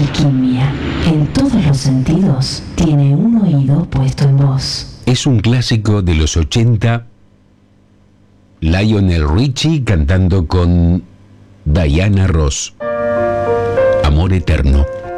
alquimia. En todos los sentidos, tiene un oído puesto en vos. Es un clásico de los 80. Lionel Richie cantando con Diana Ross. Amor eterno.